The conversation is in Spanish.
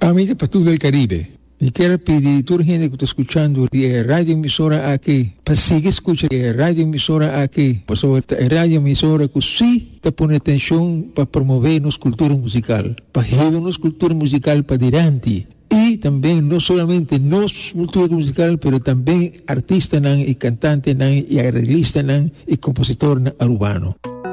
Amici per tutto il Caribe, mi quiero pedir a toda gente que está escuchando la radio emisora aquí, para seguir escuchando la radio emisora aquí, por sobre la radio emisora que sí te pone atención para promover nuestra cultura musical, para llevar nuestra cultura musical para adelante. Y también no solamente nuestra cultura musical, pero también artistas y cantantes y arreglistas y compositores urbanos.